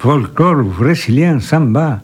folklore brésilien, samba.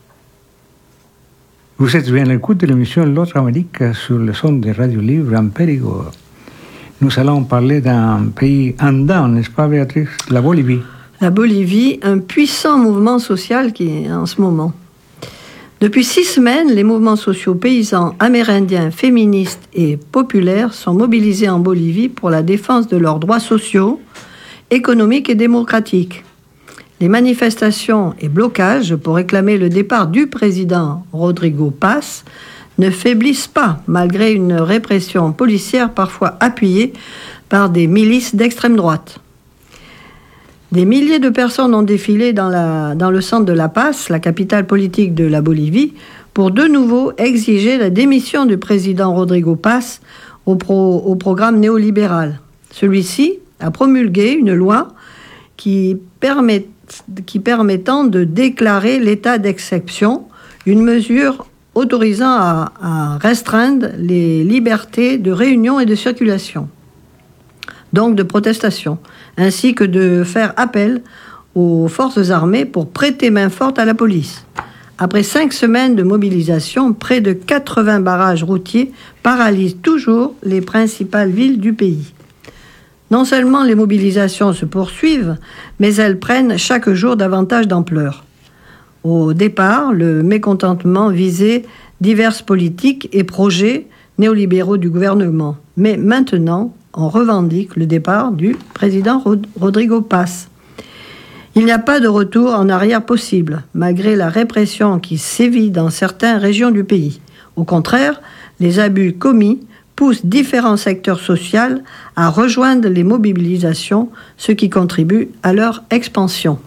Vous êtes bien à l'écoute de l'émission L'autre Amérique sur le son de Radio Libre en Périgord. Nous allons parler d'un pays andin, n'est-ce pas Béatrice? La Bolivie. La Bolivie, un puissant mouvement social qui est en ce moment. Depuis 6 semaines, les mouvements sociaux paysans, amérindiens, féministes et populaires sont mobilisés en Bolivie pour la défense de leurs droits sociaux, économiques et démocratiques. Les manifestations et blocages pour réclamer le départ du président Rodrigo Paz ne faiblissent pas, malgré une répression policière parfois appuyée par des milices d'extrême droite. Des milliers de personnes ont défilé dans le centre de La Paz, la capitale politique de la Bolivie, pour de nouveau exiger la démission du président Rodrigo Paz au programme néolibéral. Celui-ci a promulgué une loi qui permettant de déclarer l'état d'exception, une mesure autorisant à restreindre les libertés de réunion et de circulation, donc de protestation, ainsi que de faire appel aux forces armées pour prêter main forte à la police. Après 5 semaines de mobilisation, près de 80 barrages routiers paralysent toujours les principales villes du pays. Non seulement les mobilisations se poursuivent, mais elles prennent chaque jour davantage d'ampleur. Au départ, le mécontentement visait diverses politiques et projets néolibéraux du gouvernement. Mais maintenant, on revendique le départ du président Rodrigo Paz. Il n'y a pas de retour en arrière possible, malgré la répression qui sévit dans certaines régions du pays. Au contraire, les abus commis poussent différents secteurs sociaux à rejoindre les mobilisations, ce qui contribue à leur expansion.